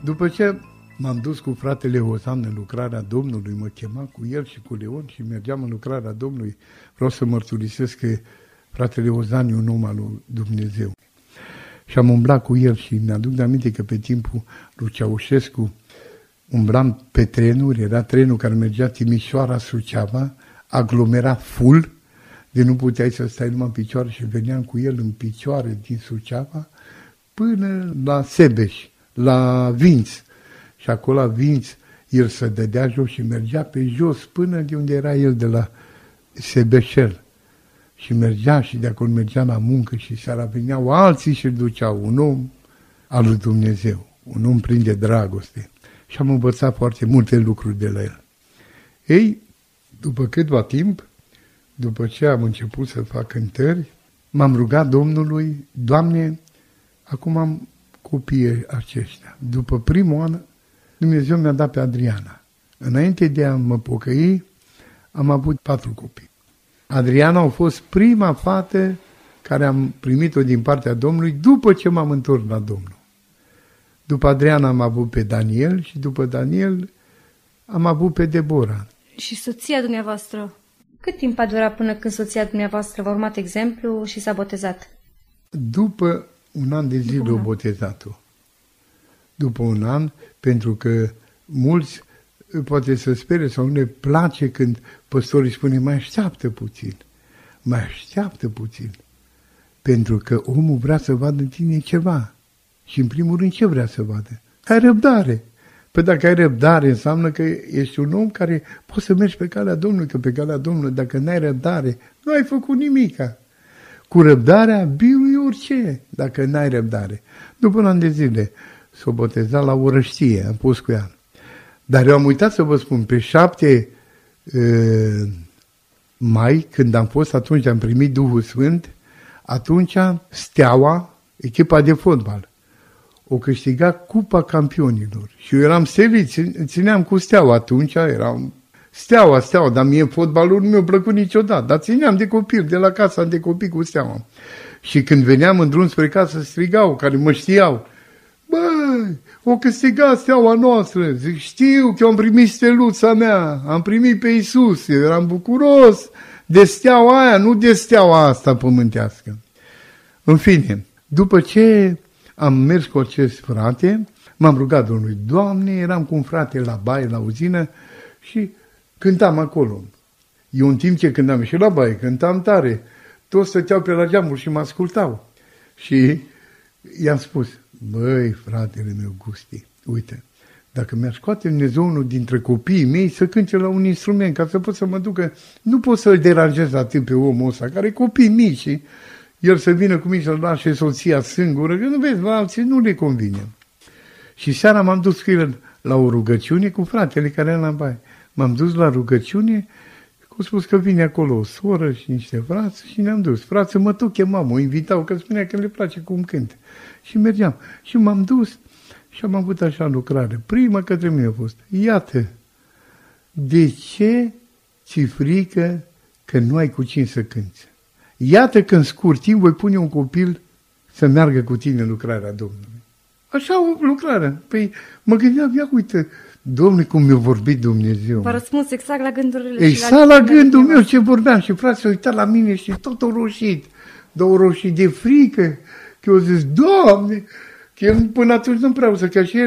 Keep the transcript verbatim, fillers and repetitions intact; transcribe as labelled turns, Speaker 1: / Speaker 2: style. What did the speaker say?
Speaker 1: După ce m-am dus cu fratele Ozan în lucrarea Domnului, mă chema cu el și cu Leon și mergeam în lucrarea Domnului. Vreau să mărturisesc că fratele Ozan e un om al lui Dumnezeu. Și am umblat cu el și mi-aduc de aminte că pe timpul lui Ceaușescu umblam pe trenuri, era trenul care mergea Timișoara-Suceava, aglomerat full, de nu puteai să stai numai în picioare și veneam cu el în picioare din Suceava până la Sebeș, la Vinț. Și acolo la Vinț el se dădea jos și mergea pe jos până de unde era el de la Sebeșel. Și mergea și de acolo mergea la muncă și seara veneau alții și îl duceau, un om al lui Dumnezeu, un om plin de dragoste. Și am învățat foarte multe lucruri de la el. Ei, după câtva timp, după ce am început să fac cântări, m-am rugat Domnului, Doamne, acum am copiii aceștia. După primul an, Dumnezeu mi-a dat pe Adriana. Înainte de a mă pocăi, am avut patru copii. Adriana a fost prima fată care am primit-o din partea Domnului după ce m-am întors la Domnul. După Adriana am avut pe Daniel și după Daniel am avut pe Debora.
Speaker 2: Și soția dumneavoastră? Cât timp a durat până când soția dumneavoastră v-a urmat exemplu și s-a botezat?
Speaker 1: După un an de zile o botezat-o. După un an, pentru că mulți poate să spere sau nu le place când păstorii spune mai așteaptă puțin, mai așteaptă puțin, pentru că omul vrea să vadă în tine ceva. Și în primul rând ce vrea să vadă? Ai răbdare. Păi dacă ai răbdare înseamnă că ești un om care poți să mergi pe calea Domnului, că pe calea Domnului dacă n-ai răbdare, nu ai făcut nimica. Cu răbdarea birui orice, dacă n-ai răbdare. După un an de zile s-o boteza la Orăștie, am pus cu ea. Dar eu am uitat să vă spun, pe șapte uh, mai, când am fost, atunci am primit Duhul Sfânt, atunci Steaua, echipa de fotbal, o câștiga Cupa Campionilor. Și eu eram stelit, țineam cu Steaua atunci, eram Steaua, Steaua, dar mie fotbalul nu mi-a plăcut niciodată, dar țineam de copil, de la casa de copii cu Steaua. Și când veneam în drum spre casă, strigau, care mă știau, băi, o câștigat Steaua noastră, zic, știu că am primit steluța mea, am primit pe Iisus, eram bucuros de Steaua aia, nu de Steaua asta pământească. În fine, după ce am mers cu acest frate, m-am rugat Domnului, Doamne, eram cu un frate la baie, la uzină și cântam acolo. Eu în timp ce cântam și la baie, cântam tare, toți stăteau pe la geamuri și mă ascultau. Și i-am spus, băi, fratele meu Gusti, uite, dacă mi-ar scoate Dumnezeu unul dintre copiii mei să cânte la un instrument, ca să pot să mă ducă, nu pot să-l deranjez atât pe omul ăsta, care e copii mici și el să vină cu mine să-l lase soția singură, că nu vezi, la alții nu le convine. Și seara m-am dus cu el la o rugăciune cu fratele care era la baie. M-am dus la rugăciune, cu spus că vine acolo o soră și niște frați și ne-am dus. Frații mă tot chemam, mă invitau, că spunea că le place cum cânt. Și mergeam. Și m-am dus și am avut așa lucrare. Prima către mine a fost, iată, de ce ți frică că nu ai cu cine să cânți? Iată că în scurt timp voi pune un copil să meargă cu tine în lucrarea Domnului. Așa o lucrare. Păi mă gândeam, ia uite, Domnule, cum mi-a vorbit Dumnezeu.
Speaker 2: V-a răspuns exact la gândurile
Speaker 1: exact
Speaker 2: și la,
Speaker 1: la gândul meu ce vorbeam și frații s-au uitat la mine și tot au roșit. Dar au roșit de frică, că eu zis, Doamne, că el până atunci nu prea o să, că și el